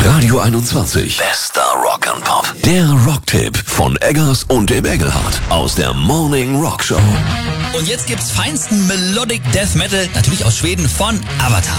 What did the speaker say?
Radio 21. Bester Rock and Pop. Der Rocktipp von Eggers und dem Engelhardt aus der Morning Rock Show. Und jetzt gibt's feinsten Melodic Death Metal, natürlich aus Schweden, von Avatar.